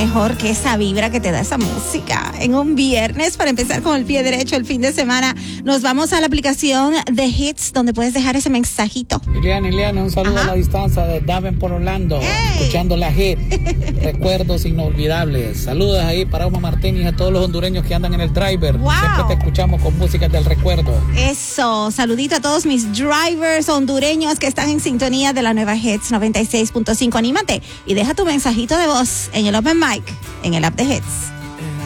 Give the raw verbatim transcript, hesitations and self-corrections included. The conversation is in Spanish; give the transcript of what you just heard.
mejor que esa vibra que te da esa música. En un viernes, para empezar con el pie derecho el fin de semana, nos vamos a la aplicación de Hits, donde puedes dejar ese mensajito. Liliana, Liliana, un saludo Ajá. a la distancia de Daven por Orlando, ¡Hey! escuchando la Hit. Recuerdos inolvidables. Saludos ahí para Oma Martín y a todos los hondureños que andan en el driver. Wow. Siempre te escuchamos con música del recuerdo. Eso, saludito a todos mis drivers hondureños que están en sintonía de la nueva Hits noventa y seis punto cinco. Anímate y deja tu mensajito de voz en el Open Mic, en el app de Hits.